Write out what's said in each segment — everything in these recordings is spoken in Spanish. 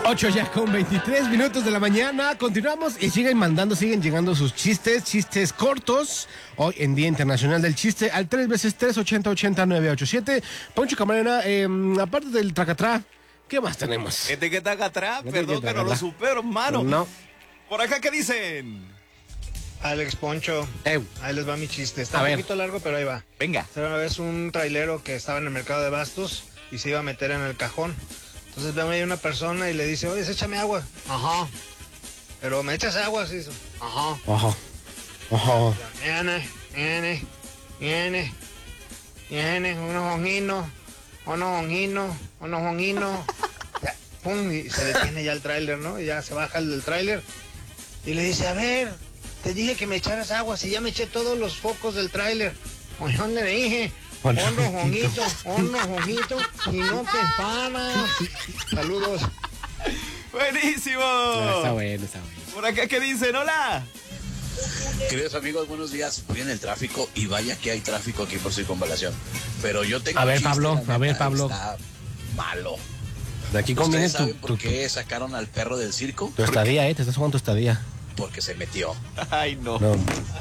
8 ya con 23 minutos de la mañana. Continuamos y siguen llegando sus chistes cortos. Hoy en Día Internacional del Chiste al 3x3 8080-987. Poncho Camarena, aparte del tracatrá, ¿qué más tenemos? ¿Qué tracatrá? Perdón que no lo supe, hermano. No. Por acá, ¿qué dicen? Alex, Poncho, ahí les va mi chiste. Está un poquito largo, pero ahí va. Venga. Era una vez un trailero que estaba en el mercado de Bastos y se iba a meter en el cajón. Entonces ve ahí una persona y le dice, oye, échame agua. Ajá. Pero me echas agua, sí. Ajá. Ajá. Ajá. Viene, unos honguinos. Pum, y se detiene ya el tráiler, ¿no? Y ya se baja el del tráiler y le dice, a ver, te dije que me echaras agua, si ya me eché todos los focos del tráiler. Oye, ¿dónde le dije? Unos honguitos y no te paras. Saludos. ¡Buenísimo! Está bueno. Por acá, ¿qué dicen? ¡Hola! Queridos amigos, buenos días. Voy en el tráfico y vaya que hay tráfico aquí por Circunvalación. Pero yo tengo A ver, chiste, Pablo, la a ver, neta, Pablo. Está malo. De aquí conviene ¿Ustedes saben por qué sacaron al perro del circo? tu estadía, te estás jugando tu estadía. Porque se metió. Ay, no. No.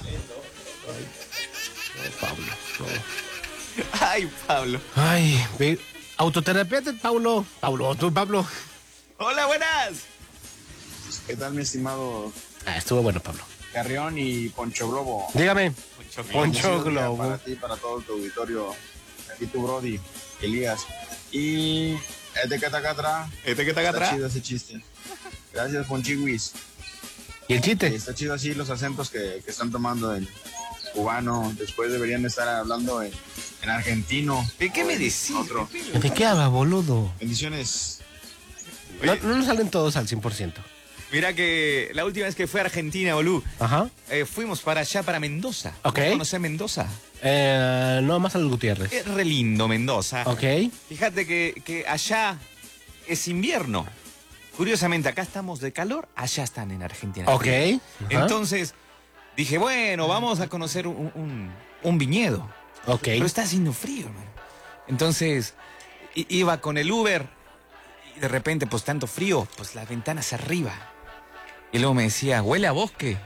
Ay, Pablo. Ay, autoterapeuta, Pablo. Pablo. Hola, buenas. ¿Qué tal, mi estimado Estuvo bueno, Pablo. Carrión y Poncho Globo? Dígame. Poncho Buen día Globo. Para ti, para todo tu auditorio. Aquí tu Brody, Elías. Y ¿qué taca Está chido ese chiste. Gracias, Ponchiwis. ¿Y el chiste? Está chido así los acentos que están tomando en cubano. Después deberían estar hablando en argentino. ¿De qué me decís? Otro. ¿De qué habla, boludo? Bendiciones. No nos salen todos al 100%. Mira que la última vez que fui a Argentina, Bolú, Ajá. fuimos para allá, para Mendoza. Ok. ¿Vos conocés Mendoza? No, más al Gutiérrez. Es re lindo Mendoza. Ok. Fíjate que allá es invierno. Curiosamente, acá estamos de calor, allá están en Argentina. Ok. Ajá. Entonces, dije, bueno, vamos a conocer un viñedo. Ok. Pero está haciendo frío, hermano. Entonces, iba con el Uber y de repente, pues tanto frío, pues las ventanas arriba. Y luego me decía, huele a bosque.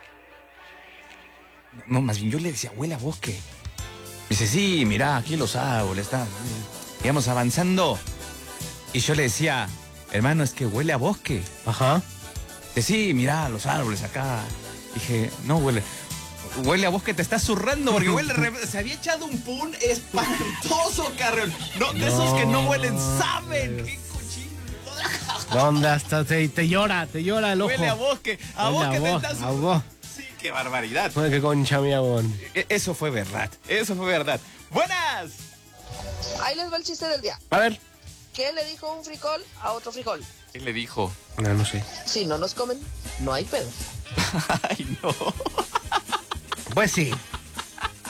No, más bien yo le decía, huele a bosque. Me dice, sí, mirá, aquí los árboles están. Íbamos avanzando. Y yo le decía, hermano, es que huele a bosque. Ajá. Dice, sí, mirá, los árboles acá. Dije, no huele. Huele a bosque, te estás zurrando porque se había echado un pun espantoso, Carrión. No, de esos que no huelen, saben. ¡Qué cochino! ¿Dónde está? Te llora el ojo. Huele a bosque, a bosque te estás. A vos. Sí, qué barbaridad. Joder, qué concha mía, bon. Eso fue verdad, ¡Buenas! Ahí les va el chiste del día. A ver. ¿Qué le dijo un frijol a otro frijol? ¿Qué le dijo? No sé. Si no nos comen, no hay pedo. Ay, no. Pues sí.